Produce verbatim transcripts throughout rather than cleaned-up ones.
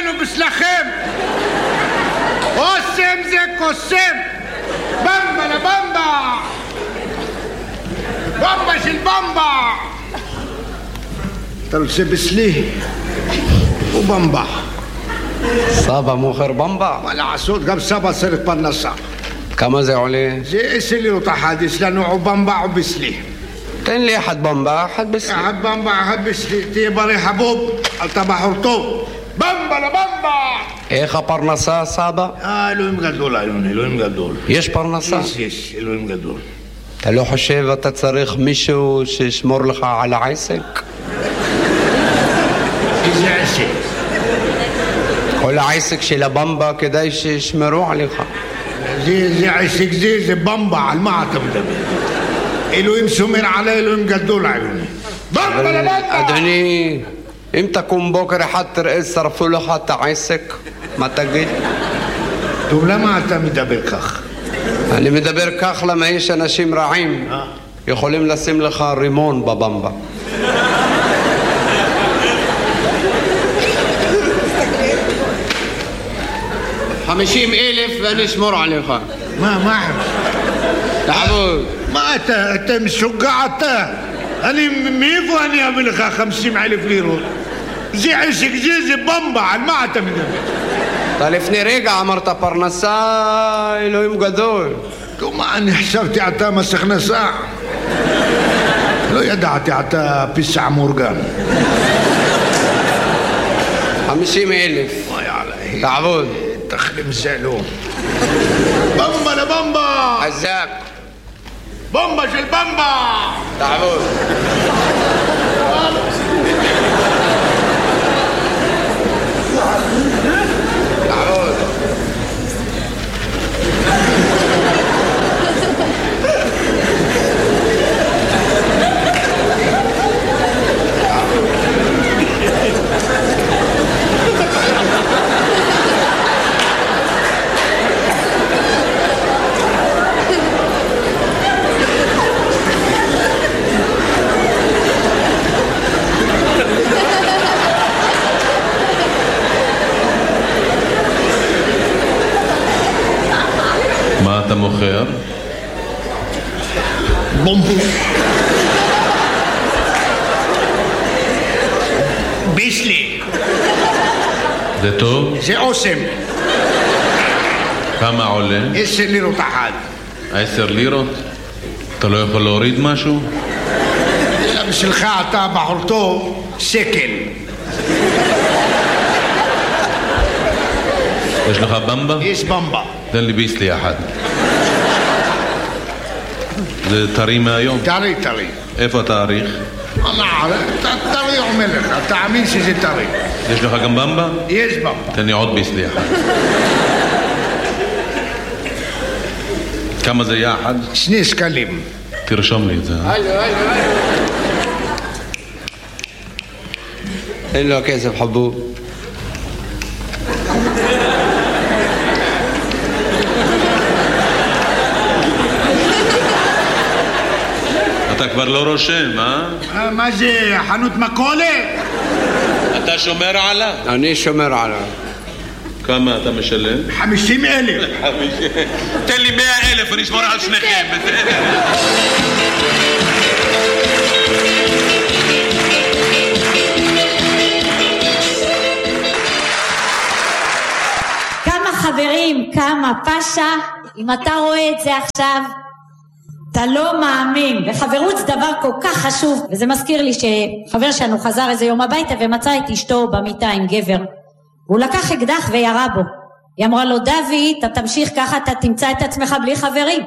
אצלנו בשלכם. אוסם זה קוסם. במבה לבמבה. במבה של במבה. אתה רוצה בסלי? ובמבה. סבא מוכר במבה? מה לעשות, גם סבא צריך פרנסה. כמה זה עולה? זה עשר לירות אחד, יש לנו או במבה או בסלי. תן לי אחד במבה, אחד בסלי. אחד במבה, אחד בסלי. תהיה בריא חבוב, אתה בחור טוב. במבה לבמבה. איך הפרנסה, סבא? אה, אלוהים גדול, אלוהים גדול. יש פרנסה? יש, יש, אלוהים גדול. אתה לא חושב אתה צריך מישהו שישמור לך על העסק? איזה עסק? כל העסק של הבמבה כדאי שישמרו עליך. זה, זה עסק זה, זה במבה, על מה אתה מדבר? אלוהים שומר עלי, אלוהים גדול עלינו. במבה לבמבה! אדוני, אם תקום בוקר אחד תראה שרפו לך את העסק, מה תגיד? טוב, למה אתה מדבר כך? אני מדבר כך למה יש אנשים רעים יכולים לשים לך רימון בבמבה. חמישים אלף ואני אשמור עליך. מה, מה? תעבוד. מה אתה, אתה משוגע אתה? אני, מאיפה אני אביא לך חמישים אלף לירות? זה עסק זה, זה במבה, על מה אתה מדבר? אתה לפני רגע אמרת פרנסה, אלוהים גדול. טוב, מה, אני חשבתי אתה מס הכנסה. לא ידעתי אתה פיסע מורגן. חמישים אלף. תעבוד. תחלים זלו. במבה לבמבה. חזק. במבה של במבה. תעבוד. תעבוד. מה אתה מוכר? בומבו. ביסלי. זה טוב? זה אוסם. כמה עולה? עשר לירות אחד. עשר לירות? אתה לא יכול להוריד משהו? אלא בשבילך אתה בחור טוב, שקל. יש לך במבה? יש במבה. תן לי ביסלי אחד. זה טרי מהיום? טרי, טרי. איפה התאריך? טרי אומר לך, תאמין שזה טרי. יש לך גם במבה? יש במבה. תן לי עוד ביסלי אחד. כמה זה יחד? שני שקלים. תרשום לי את זה. הלו, הלו, הלו. אין לו כסף חבוב. אתה כבר לא רושם, אה? מה זה, חנות מכולת? אתה שומר עליו? אני שומר עליו. כמה אתה משלם? חמישים אלף. תן לי מאה אלף ואני אשמור על שניכם. כמה חברים, כמה פשע. אם אתה רואה את זה עכשיו, אתה לא מאמין. וחברות זה דבר כל כך חשוב. וזה מזכיר לי שחבר שלנו חזר איזה יום הביתה ומצא את אשתו במיטה עם גבר. הוא לקח אקדח וירה בו. היא אמרה לו, דוד, אתה תמשיך ככה, אתה תמצא את עצמך בלי חברים.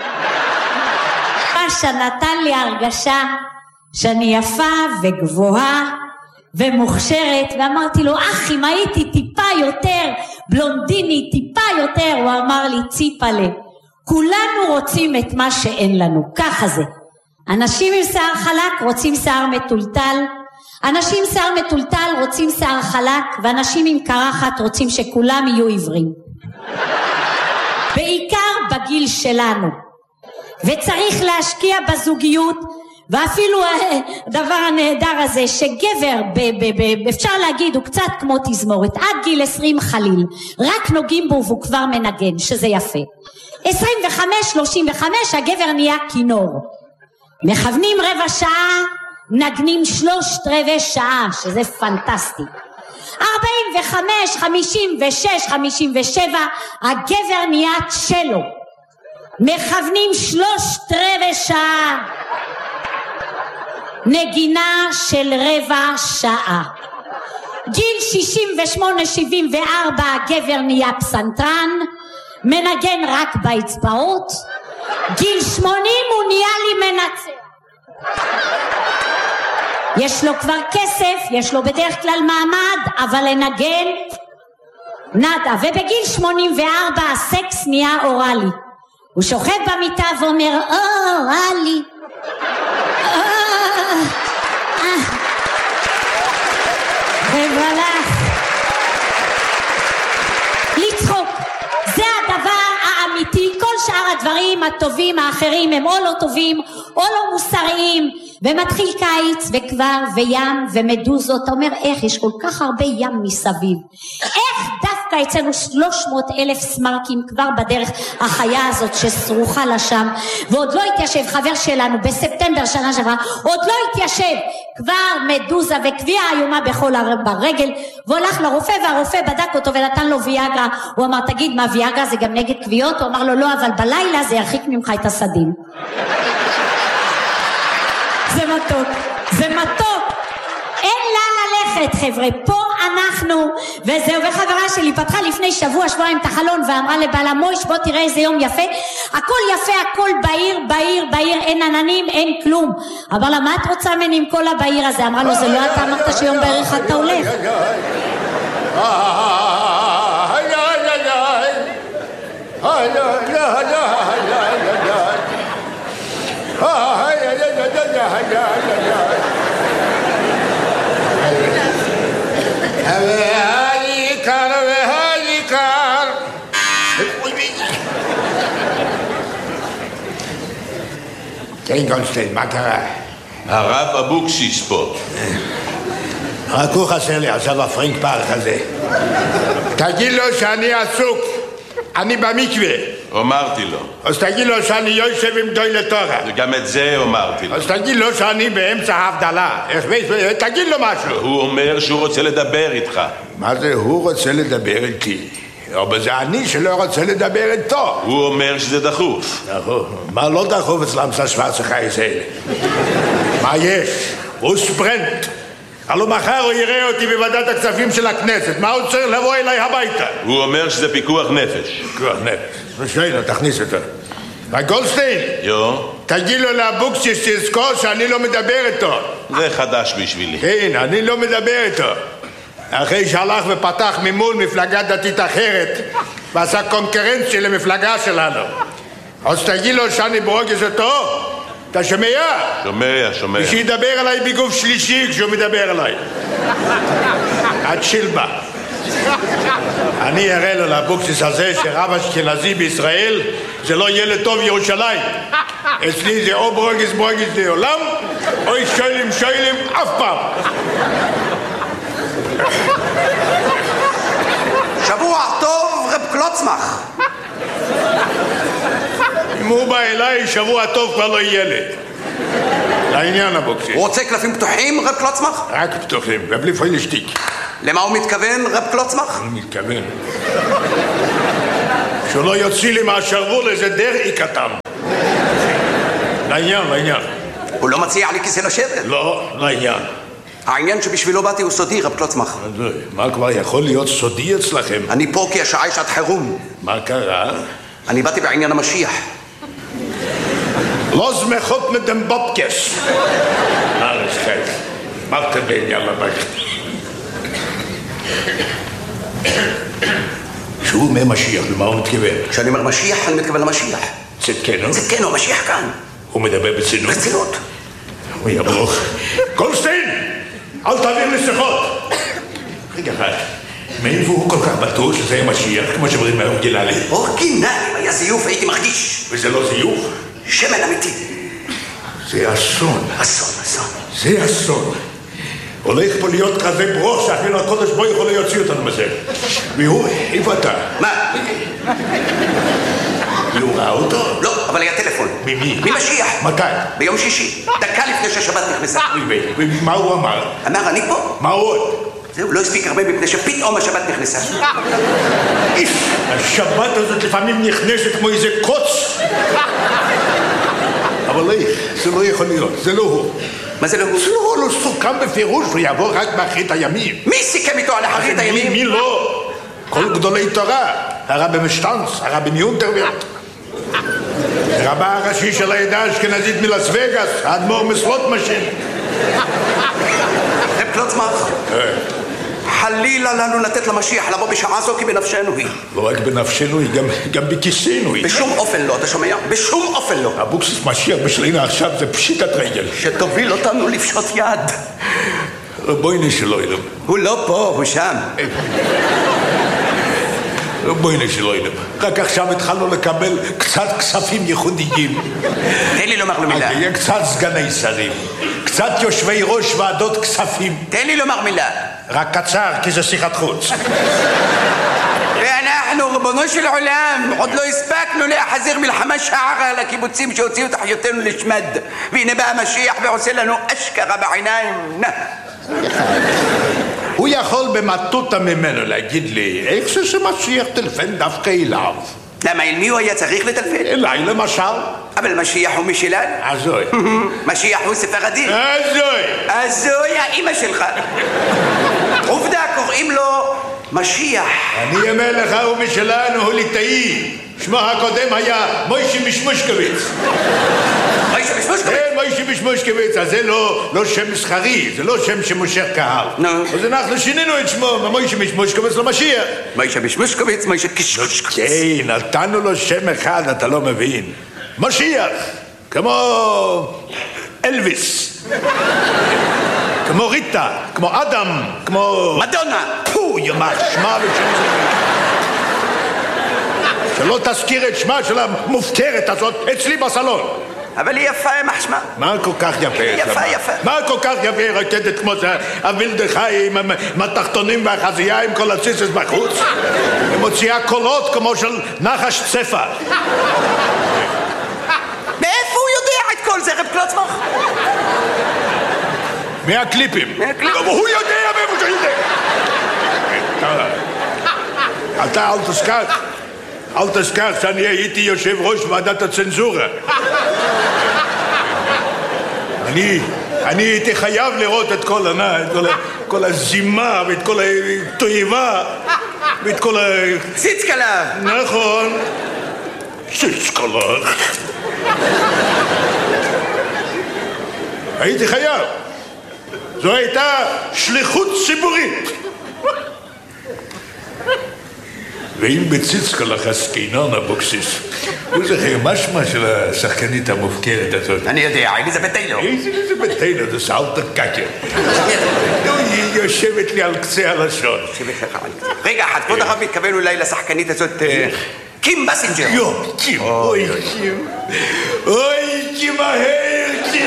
פשע נתן לי הרגשה שאני יפה וגבוהה ומוכשרת, ואמרתי לו, אח, אם הייתי טיפה יותר בלונדיני, טיפה יותר, הוא אמר לי, ציפלה, כולנו רוצים את מה שאין לנו, ככה זה. אנשים עם שיער חלק רוצים שיער מטולטל, אנשים עם שיער מטולטל רוצים שיער חלק, ואנשים עם קרחת רוצים שכולם יהיו עיוורים. בעיקר בגיל שלנו. וצריך להשקיע בזוגיות, ואפילו הדבר הנהדר הזה שגבר ב, ב, ב, אפשר להגיד הוא קצת כמו תזמורת, עד גיל עשרים חליל רק נוגעים בו והוא כבר מנגן, שזה יפה. עשרים וחמש שלושים וחמש הגבר נהיה כינור, מכוונים רבע שעה, נגנים שלושת רבעי שעה, שזה פנטסטי. ארבעים וחמש, חמישים ושש, חמישים ושבע הגבר נהיה צ'לו, מכוונים שלושת רבעי שעה, נגינה של רבע שעה. גיל שישים ושמונה שבעים וארבע הגבר נהיה פסנתרן, מנגן רק באצבעות. גיל שמונים הוא נהיה לי מנצח, יש לו כבר כסף, יש לו בדרך כלל מעמד, אבל לנגן נדה. ובגיל שמונים וארבע הסקס נהיה אורלי, הוא שוכב במיטה ואומר אורלי ובלח לצחוק, זה הדבר האמיתי. כל שאר הדברים הטובים האחרים הם או לא טובים או לא מוסריים. ומתחיל קיץ וכבר וים ומדוזות, אתה אומר איך יש כל כך הרבה ים מסביב, איך דווקא אצלנו שלוש מאות אלף סמרקים כבר בדרך החיה הזאת שסרוחה לשם, ועוד לא התיישב. חבר שלנו בספטמבר שנה שעברה עוד לא התיישב, כבר מדוזה וקביעה איומה בכל הרגל, והולך לרופא והרופא בדק אותו ונתן לו ויאגרה. הוא אמר תגיד מה ויאגרה זה גם נגד קביעות? הוא אמר לו לא, אבל בלילה זה ירחיק ממך את הסדין. זה מתוק, זה מתוק, אין לה ללכת חבר'ה, פה אנחנו. וזהו, וחברה שלי פתחה לפני שבוע שבועיים את החלון ואמרה לבעלה מויש בוא תראה איזה יום יפה, הכל יפה, הכל בעיר, בעיר, בעיר, אין עננים, אין כלום. אמר לה מה את רוצה ממני עם כל הבעיר הזה? אמרה לו זה לא אתה אמרת שיום בעיר אחד אתה הולך. והעיקר והעיקר כן גולדשטיין, מה קרה? הרב אבוקסיס פה. רק הוא חסר לי עכשיו הפרינק פארק הזה. תגיד לו שאני עסוק, אני במקווה. אמרתי לו. אז תגיד לו שאני יושב עם גדולי תורה. גם את זה אמרתי לו. אז תגיד לו שאני באמצע ההבדלה. תגיד לו משהו. הוא אומר שהוא רוצה לדבר איתך. מה זה הוא רוצה לדבר איתי? אבל זה אני שלא רוצה לדבר איתו. הוא אומר שזה דחוף. דחוף? מה לא דחוף אצלם שוורצה חייס האלה? מה יש? הוא ספרנט. הלוא מחר הוא יראה אותי בוועדת הכספים של הכנסת, מה הוא צריך לבוא אליי הביתה? הוא אומר שזה פיקוח נפש. פיקוח נפש. שיילה, תכניס אותו. גולדשטיין, יו? תגיד לו לאבוקסיס שיזכור שאני לא מדבר איתו. זה חדש בשבילי. כן, אני לא מדבר איתו. אחרי שהלך ופתח ממול מפלגה דתית אחרת ועשה קונקרנציה למפלגה שלנו, אז תגיד לו שאני ברוגז אותו. אתה שומע? שומע, שומע. ושידבר עליי בגוף שלישי כשהוא מדבר עליי. עד שילבה. אני אראה לו לאבוקסיס הזה שרב אשכנזי בישראל זה לא ילד טוב ירושלים. אצלי זה או ברוגז ברוגז לעולם או שיילים שיילים אף פעם. שבוע טוב רב קלוצמח. אם הוא בא אליי שבוע טוב כבר לא יהיה לי. לעניין אבוקסיס. הוא רוצה קלפים פתוחים רב קלוצמח? רק פתוחים ובלי פוילשטיק. למה הוא מתכוון רב קלוצמח? הוא מתכוון שהוא לא יוציא לי מהשרוול איזה דרעי קטן. לעניין, לעניין. הוא לא מציע לי כיסא לשבת? לא, לעניין. העניין שבשבילו באתי הוא סודי רב קלוצמח. מה כבר יכול להיות סודי אצלכם? אני פה כי השעה היא שעת חירום. מה קרה? אני באתי בעניין המשיח. לא זמחות מדם בובקס. ארץ חייך. מה אתה בעניין לבית? שהוא אומר משיח, למה הוא מתכוון? כשאני אומר משיח, אני מתכוון למשיח. צדקנו? צדקנו, המשיח כאן. הוא מדבר בצנות? בצנות. הוא יברוך. גולדשטיין! אל תעביר לי שיחות! רגע אחד, מאיפה הוא כל כך בטוח שזה יהיה משיח, כמו שאומרים זה אסון. אסון, אסון. זה אסון. הולך פה להיות כזה ברוך שאפילו הקודש בו יכול להוציא אותנו מזה. והוא, איפה אתה? מה? הוא ראה אותו? לא, אבל היה טלפון. ממי? ממשיח. מתי? ביום שישי. דקה לפני שהשבת נכנסה. מה הוא אמר? אמר, אני פה. מה עוד? זהו, לא הספיק הרבה מפני שפתאום השבת נכנסה. השבת הזאת לפעמים נכנסת כמו איזה קוץ. אבל איך? זה לא יכול להיות, זה לא הוא. מה זה לא הוא? זה לא הוא, לא סוכם בפירוש, הוא יבוא רק באחרית הימים. מי סיכם איתו על אחרית הימים? מי לא? כל גדולי תורה, הרבי משטנץ, הרבי מיונטרוולט. רבה הראשי של העדה האשכנזית מלאס וגאס, האדמו"ר מסלוטמשין. רב קלוצמך, חלילה לנו לתת למשיח לבוא בשעה זו כי בנפשנו היא. לא רק בנפשנו היא, גם בכיסנו היא. בשום אופן לא, אתה שומע? בשום אופן לא. אבוקסיס משיח בשבילינו עכשיו זה פשיטת רגל. שתוביל אותנו לפשוט יד. בואי נשלו אילם. הוא לא פה, הוא שם. בואי נשלו אילם. רק עכשיו התחלנו לקבל קצת כספים ייחודיים. תן לי לומר לו מילה. יהיה קצת סגני שרים, קצת יושבי ראש ועדות כספים. תן לי לומר מילה. רק קצר, כי זה שיחת חוץ. ואנחנו, ריבונו של עולם, עוד לא הספקנו להחזיר מלחמה שערה לקיבוצים שהוציאו את אחיותינו לשמד. והנה בא המשיח ועושה לנו אשכרה בעיניים. נא. הוא יכול במטותא ממנו להגיד לי, איך זה שמשיח טלפן דווקא אליו? למה, אל מי הוא היה צריך לטלפן? אליי למשל. אבל משיח הוא משלנו. הזוי. משיח הוא ספרדי. הזוי. הזוי האמא שלך. עובדה, קוראים לו משיח. אני אומר לך, הוא משלנו, הוא ליטאי. שמו הקודם היה מוישי משמושקוויץ. מוישי משמושקוויץ? כן, מוישי משמושקוויץ. אז זה לא שם מסחרי, זה לא שם שמושך קהל. נו. אז אנחנו שינינו את שמו, ממוישי משמושקוויץ למשיח. מוישי משמושקוויץ, מוישי קשקשקוויץ. כן, נתנו לו שם אחד, אתה לא מבין. משיח, כמו אלוויס. כמו ריטה, כמו אדם, כמו... מדונה. פו, ימח שמה ושם זה. שלא תזכיר את שמה של המופקרת הזאת אצלי בסלון. אבל היא יפה, ימח שמה. מה כל כך יפה? יפה, יפה. מה כל כך יפה רקדת כמו זה הוילדחי עם התחתונים והחזייה עם כל הציצס בחוץ? היא מוציאה קולות כמו של נחש צפה. מאיפה הוא יודע את כל זה, רב קלוצמך? מהקליפים. מהקליפים. גם הוא יודע מאיפה שהוא יודע. אתה אל תשכח. אל תשכח שאני הייתי יושב ראש ועדת הצנזורה. אני, אני הייתי חייב לראות את כל ענה, את כל, כל הזימה ואת כל התועבה ואת כל ה... ציצקלה. נכון. ציצקלה. הייתי חייב. זו הייתה שליחות ציבורית. ואם בציצקלח עסקינן אבוקסיס, הוא זוכר משמע של השחקנית המופקרת הזאת. אני יודע, אליזבת טיילור. איזה אליזבת טיילור, זה סאלטר קאקר. היא יושבת לי על קצה הלשון. רגע, אחד, כבוד הרב מתכוון אולי לשחקנית הזאת קים בסינג'ר. יו, קים, אוי קים. אוי קים מהר, קים.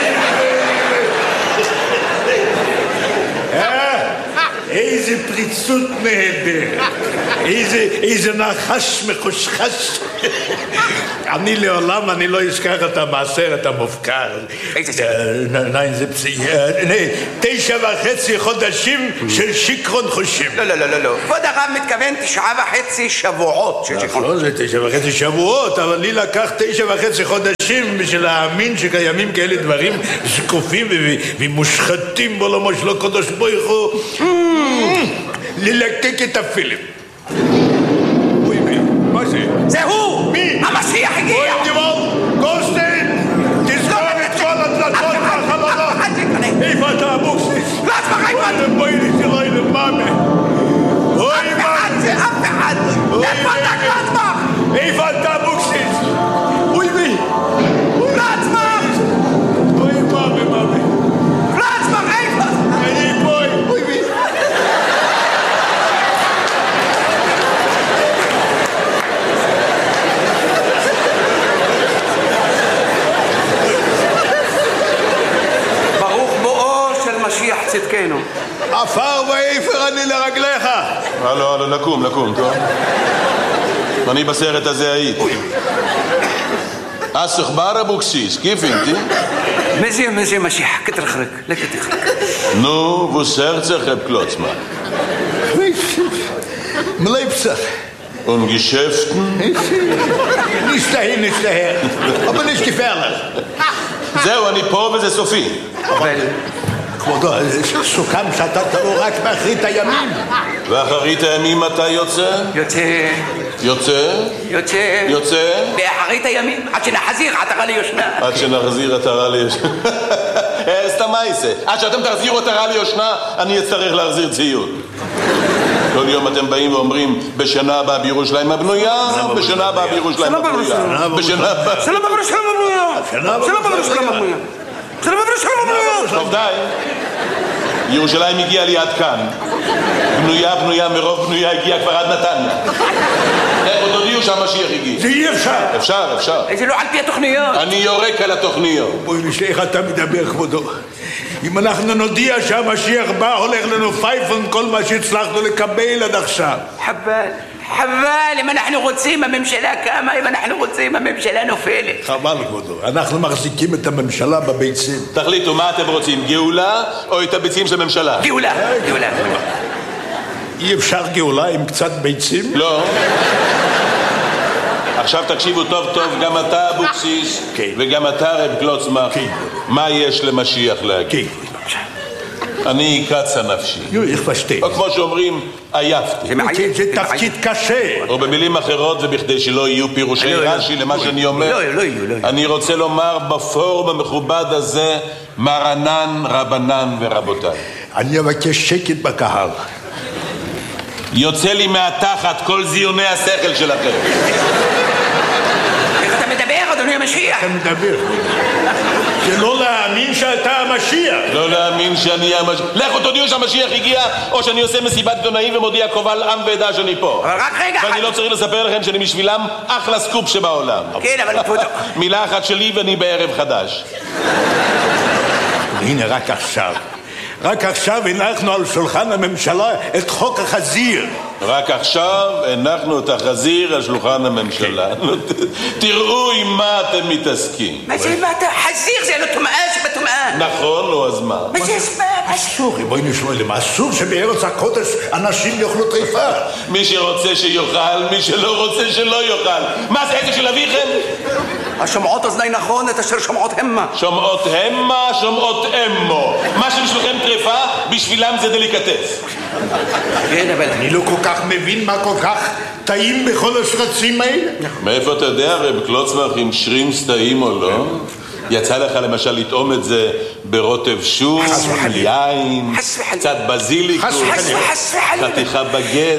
איזה פריצות נהדר, איזה, איזה נחש מחושחש. אני לעולם, אני לא אשכח את המעשר, את המופקר. איזה סרט? נין זה פצעי, תשע וחצי חודשים של שיקרון חושים. לא, לא, לא, לא, לא. כבוד הרב מתכוון תשעה וחצי שבועות של שיקרון. נכון, זה תשע וחצי שבועות, אבל לי לקח תשע וחצי חודשים בשביל להאמין שקיימים כאלה דברים זקופים ומושחתים בעולמו של הקדוש ברוך הוא. ללקק את הפילים. אוי, מה זה? זה הוא! מי? המשיח הגיע! אוי, דיבור! גולדשטיין! תסגור את כל הדלתות והחלונות! איפה אתה אבוקסיס? לא, אצבח, איפה אתה? בואי נשאלוי למאמה! אוי, אף אחד זה אף אחד! איפה אתה קלצמח? איפה אתה אבוקסיס? אוי, מי? קלצמח! אוי, מאמה, מאמה! קלצמח, איפה? אני פה! אוי, מי? אבותינו. עפר ואיפר אני לרגליך. הלו, הלו, לקום, לקום, טוב? אני בסרט הזה הייתי. אסך בר אבוקסיס, כיף אינתי? מזי, מזי, משיח, כתרחרק, לכתרחרק. נו, וסרצח אב קלוצמן. מלייפסך. Und Geschäften? Nicht dahin, nicht daher. Aber nicht gefährlich. זהו, אני פה וזה סופי. אבל... כבודו, סוכם שאתה תראו רק באחרית הימים. ואחרית הימים אתה יוצא? יוצא... יוצא? יוצא... יוצא? באחרית הימים, עד שנחזיר עטרה ליושנה. עד שנחזיר עטרה ליושנה. סתם מה יעשה? עד שאתם תחזירו עטרה ליושנה, אני אצטרך להחזיר ציוד. כל יום אתם באים ואומרים, בשנה הבאה בירושלים הבנויה, בשנה הבאה בירושלים הבנויה. בשנה הבאה... שלום בירושלים הבנויה. שלום בירושלים הבנויה. שלום בירושלים הבנויה. טוב, די. ירושלים הגיעה לי עד כאן. בנויה, בנויה, מרוב בנויה הגיעה כבר עד נתניה. איך עוד הודיעו שהמשיח הגיע? זה אי אפשר. אפשר, אפשר. זה לא על פי התוכניות. אני יורק על התוכניות. בואי נשאר, איך אתה מדבר, כבודו? אם אנחנו נודיע שהמשיח בא, הולך לנו פייפון כל מה שהצלחנו לקבל עד עכשיו. חבל, חבל, אם אנחנו רוצים הממשלה קמה, אם אנחנו רוצים הממשלה נופלת. חבל, כבודו, אנחנו מחזיקים את הממשלה בביצים. תחליטו, מה אתם רוצים, גאולה או את הביצים של הממשלה? גאולה, גאולה. אי אפשר גאולה עם קצת ביצים? לא. עכשיו תקשיבו טוב טוב, גם אתה אבוקסיס וגם אתה רב קלוצמח, מה יש למשיח להגיד? אני קצה נפשי, או כמו שאומרים, עייפתי. זה תפקיד קשה. או במילים אחרות, ובכדי שלא יהיו פירושי רש"י למה שאני אומר, אני רוצה לומר בפורום המכובד הזה, מרנן, רבנן ורבותיי. אני אבקש שקט בקהל. יוצא לי מהתחת כל זיוני השכל שלכם. איך אתה מדבר, אדוני המשיח? אתה מדבר. זה לא להאמין שאתה המשיח. לא להאמין שאני המשיח. לכו תודיעו שהמשיח הגיע, או שאני עושה מסיבת עיתונאים ומודיע קובל עם ועדה שאני פה. אבל רק רגע. ואני לא צריך לספר לכם שאני בשבילם אחלה סקופ שבעולם. כן, אבל כבודו. מילה אחת שלי ואני בערב חדש. הנה רק עכשיו. רק עכשיו הנחנו על שולחן הממשלה את חוק החזיר. רק עכשיו הנחנו את החזיר על שולחן הממשלה. תראו עם מה אתם מתעסקים. מה זה, מה אתה? חזיר זה לא טומאה שבטומאה. נכון, נו, אז מה? מה זה הסבב? אסור, בואי נשמע למה, אסור שבארץ הקודש אנשים יאכלו טריפה. מי שרוצה שיאכל, מי שלא רוצה שלא יאכל. מה זה עסק של אביכם? השומעות אוזני נכון, את אשר שומעות המה. שומעות המה, שומעות אמו. מה שבשבילכם טריפה, בשבילם זה דליקטס. כן, אבל... אני לא כל כך מבין מה כל כך טעים בכל השרצים האלה. מאיפה אתה יודע, רב קלוצמח, אם שרימס טעים או לא? יצא לך למשל לטעום את זה ברוטב שום, יין, קצת בזיליקוס, חתיכה בגט.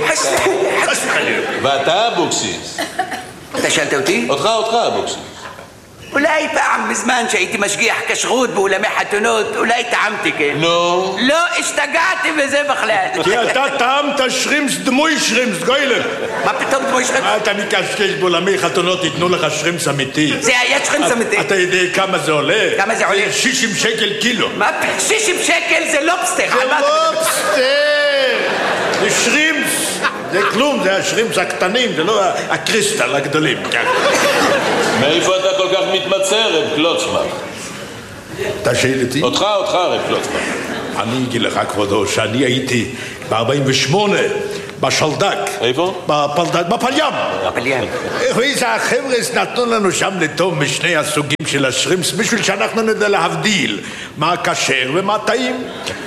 ואתה אבוקסיס? אתה שאלת אותי? אותך, אותך אבוקסיס. אולי פעם בזמן שהייתי משגיח כשרות באולמי חתונות, אולי טעמתי, כן? נו? לא, השתגעתי בזה בכלל. כי אתה טעמת שרימס דמוי שרימס, גוילר. מה פתאום דמוי שרימס? מה אתה מקשקש באולמי חתונות, ייתנו לך שרימס אמיתי. זה היה שרימס אמיתי. אתה יודע כמה זה עולה? כמה זה עולה? שישים שקל קילו. מה? שישים שקל זה לובסטר. זה לובסטר! זה שרימס. זה כלום, זה השרימס הקטנים, זה לא הקריסטל הגדולים. מאיפה אתה כל כך מתמצא, רב קלוצמח? אתה שואל אותי? אותך, אותך, רב קלוצמח. אני אגיד לך, כבודו, שאני הייתי ב-ארבעים ושמונה בשלדק. איפה? בפלדק, בפלים. בפלים. ואיזה החבר'ה נתנו לנו שם לטוב משני הסוגים של השרימס, בשביל שאנחנו נדע להבדיל מה כשר ומה טעים.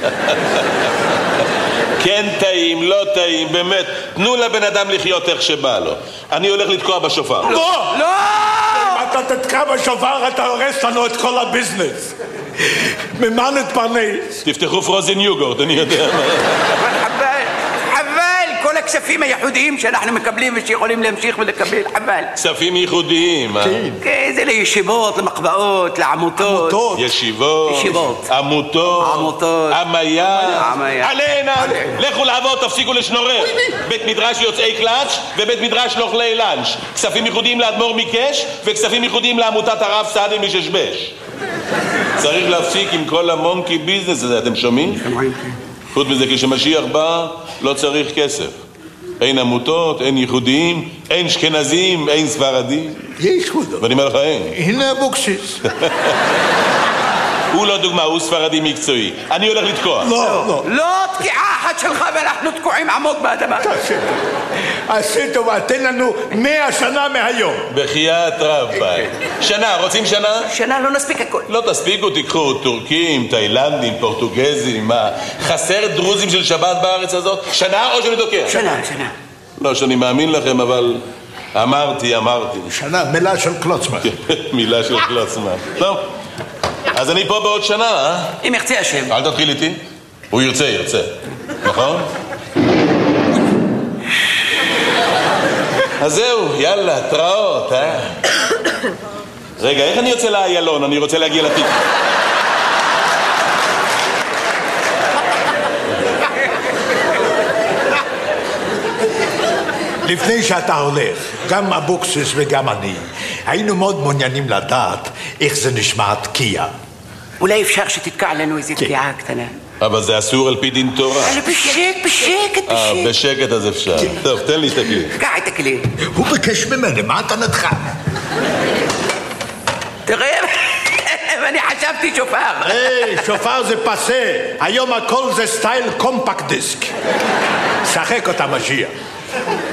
כן טעים, לא טעים, באמת. תנו לבן אדם לחיות איך שבא לו. אני הולך לתקוע בשופר. לא! לא! אם אתה תתקע בשופר, אתה הורס לנו את כל הביזנס. ממה נתפרנס? תפתחו פרוזן יוגורט, אני יודע מה. חבל, חבל, כל הכספים הייחודיים שאנחנו מקבלים ושיכולים להמשיך ולקבל, חבל. כספים ייחודיים, אה? כן, זה לישיבות, למחבאות, לעמותות. עמותות. ישיבות. ישיבות. עמותות. עמותות. עמיה. עמיה. עלינה. לכו לעבוד, תפסיקו לשנורר. בית מדרש יוצאי קלאץ' ובית מדרש לאוכלי לאנץ'. כספים ייחודיים לאדמו"ר מקש וכספים ייחודיים לעמותת הרב סעדי מששבש. צריך להפסיק עם כל המונקי ביזנס הזה, אתם שומעים? חוץ מזה, כשמשיח בא, לא צריך כסף. אין עמותות, אין ייחודיים, אין אשכנזים, אין ספרדים. יש חודו. ואני אומר לך, אין. הנה אבוקסיס. הוא לא דוגמה, הוא ספרדי מקצועי. אני הולך לתקוע. לא, לא. לא תקיעה אחת שלך ואנחנו תקועים עמוק באדמה. תעשה טוב. עשה טובה, תן לנו מאה שנה מהיום. בחייאת רבי. שנה, רוצים שנה? שנה לא נספיק הכל. לא תספיקו, תיקחו טורקים, תאילנדים, פורטוגזים, מה? חסר דרוזים של שבת בארץ הזאת? שנה או שאני תוקע? שנה, שנה. לא שאני מאמין לכם, אבל אמרתי, אמרתי. שנה, מילה של קלוצמן. מילה של קלוצמן. טוב, אז אני פה בעוד שנה, אה? אם יחצה השם. אל תתחיל איתי. הוא ירצה, ירצה. נכון? אז זהו, יאללה, תראות, אה? רגע, איך אני יוצא לאיילון? אני רוצה להגיע לתיק. לפני שאתה הולך, גם אבוקסיס וגם אני, היינו מאוד מעוניינים לדעת איך זה נשמע תקיעה. אולי אפשר שתתקע לנו איזו תקיעה קטנה. אבל זה אסור על פי דין תורה. אבל בשקט, בשקט, אה, בשקט. בשקט אז אפשר. טוב, תן לי את הכלי. קח את הכלי. הוא ביקש ממני, מה אתה נתך? תראה, ואני חשבתי שופר. היי, שופר זה פסה. היום הכל זה סטייל קומפקט דיסק. שחק אותה משיח.